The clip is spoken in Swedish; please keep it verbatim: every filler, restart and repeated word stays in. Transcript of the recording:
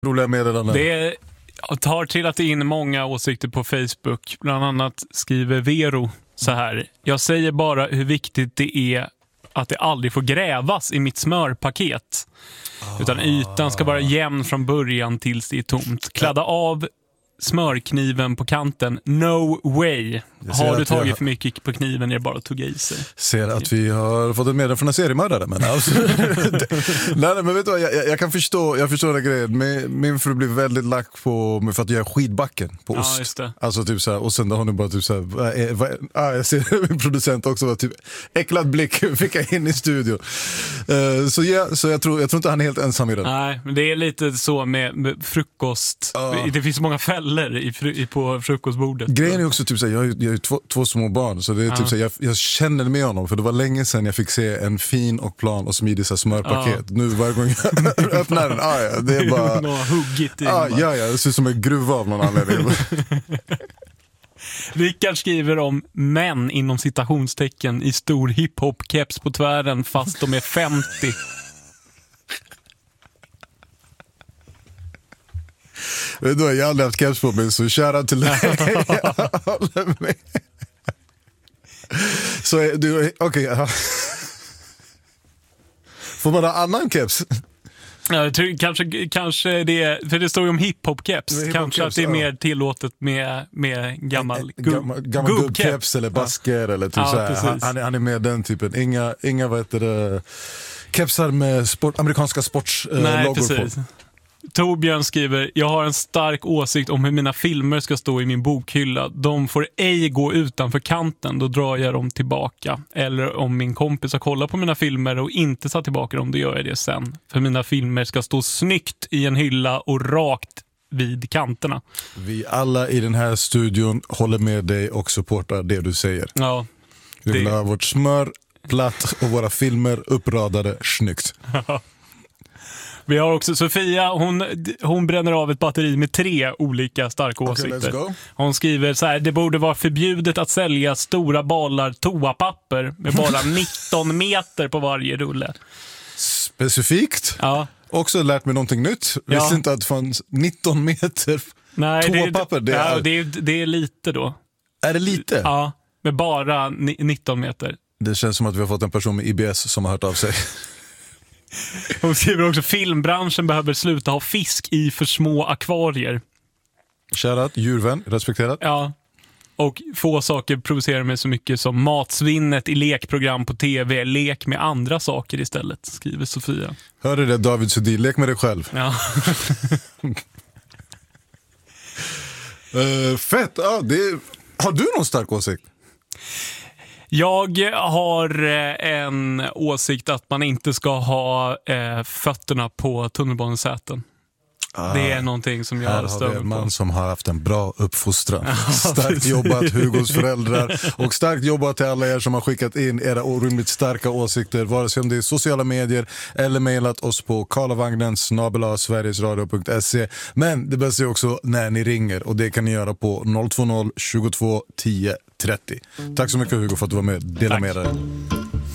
Roliga meddelanden. Det tar till att in många åsikter på Facebook. Bland annat skriver Vero så här: jag säger bara hur viktigt det är att det aldrig får grävas i mitt smörpaket. Ah. Utan ytan ska vara jämn från början tills det är tomt. Kladda av smörkniven på kanten. No way. Har du tagit jag... för mycket på kniven är det bara att tugga i sig. Ser att vi har fått ett meddelande från en seriemördare. Men alltså, nej, men vet du vad, jag, jag kan förstå, jag förstår den grejen. Min, min fru blir väldigt lack på mig för att jag är skidbacken på ost. Ja, just det. Alltså typ så här, och sen då har ni bara typ så här, vad, vad, ah, jag ser min producent också var typ äcklad blick fick jag in i studion. Uh, så ja, så jag tror, jag tror inte han är helt ensam i den. Nej, men det är lite så med, med frukost. Uh. Det finns många fällor i, i, på frukostbordet. Grejen är också typ så här, jag, jag har ju två, två små barn, så det är typ uh. så här, jag, jag känner med honom, för det var länge sedan jag fick se en fin och plan och smidig så här, smörpaket. Uh. Nu varje gång jag öppnar den, ah, ja, det är bara något huggigt i. Ah, ja, ja, det ser ut som en gruva av någon anledning. Rickard skriver om män inom citationstecken i stor hiphop-keps på tvären fast de är femtio. Vet du, jag har aldrig haft keps på mig, så kära till dig. Jag håller med. Så du, okej. Okay. Får man ha annan keps? Ja, jag tror, kanske, kanske det, för det står ju om hiphop-keps. Hip kanske att det är ja. mer tillåtet med, med gammal, gubb, gammal, gammal gubbkeps eller basker ja. eller typ ja, så här. Han, han, är, han är med den typen. Inga, inga vad heter det, kepsar med sport, amerikanska sportslogor eh, på. Torbjörn skriver: jag har en stark åsikt om hur mina filmer ska stå i min bokhylla. De får ej gå utanför kanten, då drar jag dem tillbaka. Eller om min kompis har kollat på mina filmer och inte satt tillbaka dem, då gör jag det sen. För mina filmer ska stå snyggt i en hylla och rakt vid kanterna. Vi alla i den här studion håller med dig och supportar det du säger. Ja, vi vill det... ha vårt smör platt och våra filmer uppradade snyggt. Vi har också Sofia, hon, hon bränner av ett batteri med tre olika starka åsikter. Okay, hon skriver så här: det borde vara förbjudet att sälja stora balar toapapper med bara nitton meter på varje rulle. Specifikt? Ja. Också lärt mig någonting nytt. Ja. Visste inte att det fanns nitton meter. Nej, toapapper. Det, det, är... Ja, det, är, det är lite då. Är det lite? Ja, med bara nitton meter. Det känns som att vi har fått en person med I B S som har hört av sig. Hon skriver också: filmbranschen behöver sluta ha fisk i för små akvarier. Kärat, djurvän, respekterat. Ja, och få saker provocerar mig så mycket som matsvinnet i lekprogram på tv. Lek med andra saker istället, skriver Sofia. Hör du det, David Sudin? Lek med dig själv. Ja. uh, fett, ah, det... Har du någon stark åsikt? Jag har en åsikt att man inte ska ha eh, fötterna på tunnelbanesäten. Ah, det är någonting som jag stör mig på. En man som har haft en bra uppfostran. Starkt jobbat Hugos föräldrar. Och starkt jobbat till alla er som har skickat in era orimligt starka åsikter, vare sig om det är sociala medier eller mejlat oss på karlavagnen snabel-a sverigesradio punkt se. Men det bästa är också när ni ringer, och det kan ni göra på noll två noll tjugotvå tio trettio. Tack så mycket Hugo för att du var med. Dela Tack. med dig.